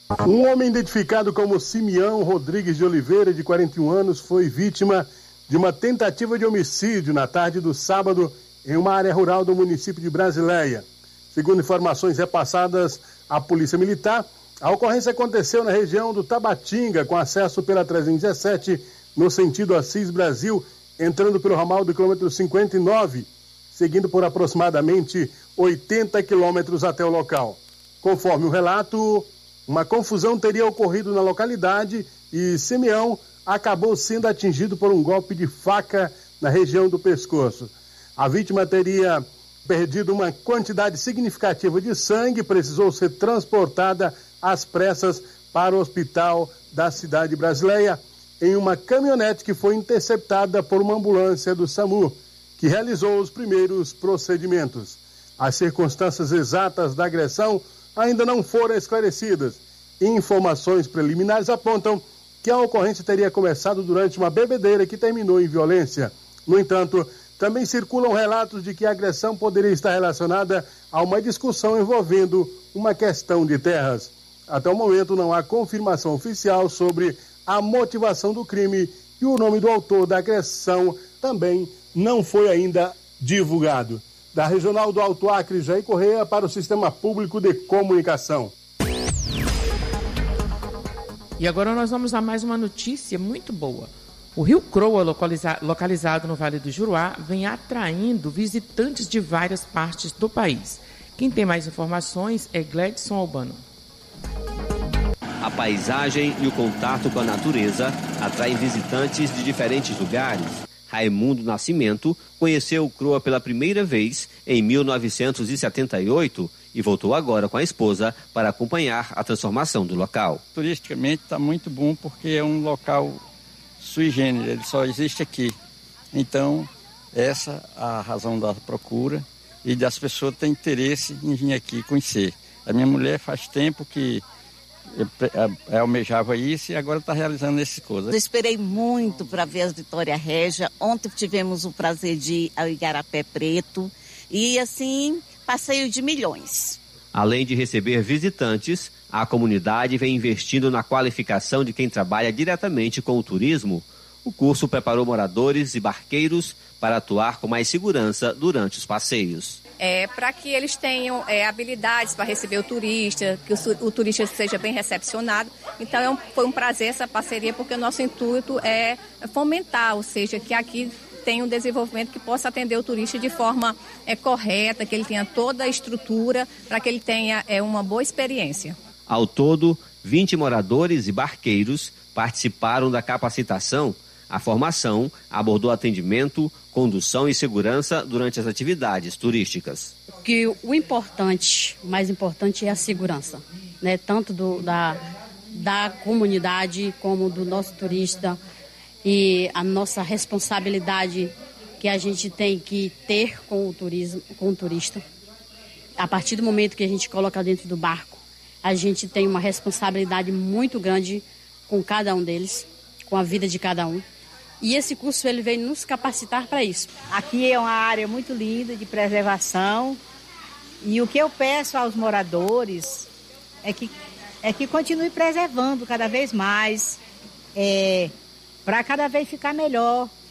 Um homem identificado como Simeão Rodrigues de Oliveira, de 41 anos, foi vítima de uma tentativa de homicídio na tarde do sábado em uma área rural do município de Brasileia. Segundo informações repassadas à Polícia Militar, a ocorrência aconteceu na região do Tabatinga, com acesso pela 317, no sentido Assis Brasil, entrando pelo ramal do quilômetro 59, seguindo por aproximadamente 80 quilômetros até o local. Conforme o relato, uma confusão teria ocorrido na localidade e Simeão acabou sendo atingido por um golpe de faca na região do pescoço. A vítima teria perdido uma quantidade significativa de sangue e precisou ser transportada às pressas para o hospital da cidade brasileira em uma caminhonete que foi interceptada por uma ambulância do SAMU, que realizou os primeiros procedimentos. As circunstâncias exatas da agressão ainda não foram esclarecidas. Informações preliminares apontam que a ocorrência teria começado durante uma bebedeira que terminou em violência. No entanto, também circulam relatos de que a agressão poderia estar relacionada a uma discussão envolvendo uma questão de terras. Até o momento não há confirmação oficial sobre a motivação do crime e o nome do autor da agressão também não foi ainda divulgado. Da Regional do Alto Acre, Jair Correia, para o Sistema Público de Comunicação. E agora nós vamos a mais uma notícia muito boa. O Rio Croa, localizado no Vale do Juruá, vem atraindo visitantes de várias partes do país. Quem tem mais informações é Gledson Albano. A paisagem e o contato com a natureza atraem visitantes de diferentes lugares. Raimundo Nascimento conheceu o Croa pela primeira vez em 1978 e voltou agora com a esposa para acompanhar a transformação do local. Turisticamente está muito bom porque é um local sui generis, ele só existe aqui. Então, essa é a razão da procura e das pessoas terem interesse em vir aqui conhecer. A minha mulher faz tempo que eu almejava isso e agora está realizando essas coisas. Eu esperei muito para ver as Vitória Régia. Ontem tivemos o prazer de ir ao Igarapé Preto e assim, passeio de milhões. Além de receber visitantes, a comunidade vem investindo na qualificação de quem trabalha diretamente com o turismo. O curso preparou moradores e barqueiros para atuar com mais segurança durante os passeios. Para que eles tenham habilidades para receber o turista, que o turista seja bem recepcionado. Então foi um prazer essa parceria, porque o nosso intuito é fomentar, ou seja, que aqui tenha um desenvolvimento que possa atender o turista de forma correta, que ele tenha toda a estrutura para que ele tenha uma boa experiência. Ao todo, 20 moradores e barqueiros participaram da capacitação. A formação abordou atendimento, condução e segurança durante as atividades turísticas. Que o mais importante é a segurança, né? Tanto da comunidade como do nosso turista, e a nossa responsabilidade que a gente tem que ter com o turismo, com o turista. A partir do momento que a gente coloca dentro do barco, a gente tem uma responsabilidade muito grande com cada um deles, com a vida de cada um. E esse curso ele veio nos capacitar para isso. Aqui é uma área muito linda de preservação e o que eu peço aos moradores é que continue preservando cada vez mais, para cada vez ficar melhor